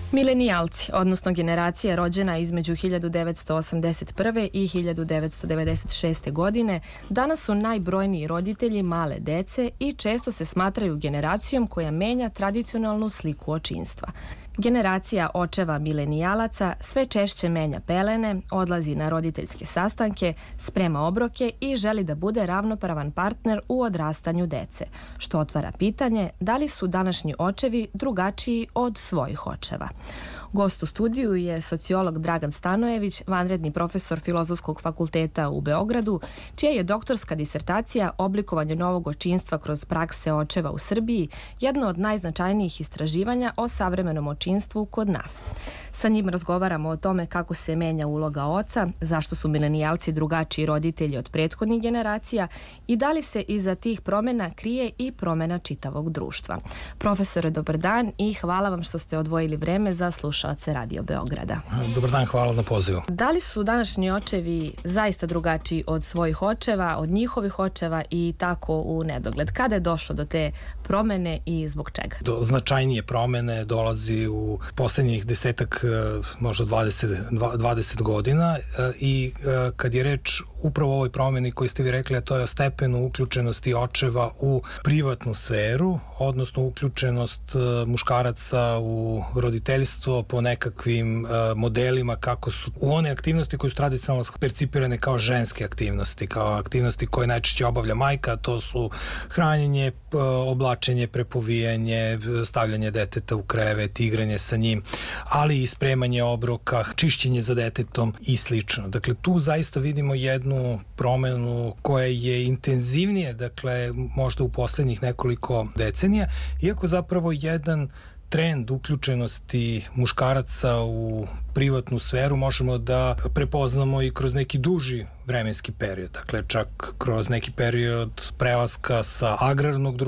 Milenijalci, odnosno generacija rođena između 1981. i 1996. godine, danas su najbrojniji roditelji male dece i često se smatraju generacijom koja menja tradicionalnu sliku očinstva. Generacija očeva milenijalaca sve češće menja pelene, odlazi na roditeljske sastanke, sprema obroke i želi da bude ravnopravan partner u odrastanju dece, što otvara pitanje da li su današnji očevi drugačiji od svojih očeva. Gost u studiju je sociolog Dragan Stanojević, vanredni profesor Filozofskog fakulteta u Beogradu, čija je doktorska disertacija Oblikovanje novog očinstva kroz prakse očeva u Srbiji jedno od najznačajnijih istraživanja o savremenom očinstvu kod nas. Sa njim razgovaramo o tome kako se menja uloga oca, zašto su milenijalci drugačiji roditelji od prethodnih generacija i da li se iza tih promjena krije i promjena čitavog društva. Profesore, dobar dan i hvala vam što ste odvojili vreme za slušaoce Radio Beograda. Dobar dan, hvala na pozivu. Da li su današnji očevi zaista drugačiji od svojih očeva, od njihovih očeva i tako u nedogled? Kada je došlo do te promjene i zbog čega? Do značajnije promjene dolazi u posljednjih desetak, možda 20 godina i kad je reč upravo o ovoj promjeni koju ste vi rekli, a to je o stepenu uključenosti očeva u privatnu sferu, odnosno uključenost muškaraca u roditeljstvo po nekakvim modelima kako su u one aktivnosti koje su tradicionalno percipirane kao ženske aktivnosti, kao aktivnosti koje najčešće obavlja majka, to su hranjenje, oblačenje, prepovijanje, stavljanje deteta u krevet, igranje sa njim, ali i spremanje obroka, čišćenje za detetom i slično. Dakle, tu zaista vidimo jednu promenu koja je intenzivnije, dakle, možda u posljednjih nekoliko decenija, iako zapravo jedan trend uključenosti muškaraca u privatnu sferu možemo da prepoznamo i kroz neki duži vremenski period. Dakle, čak kroz neki period prelaska sa agrarnog društva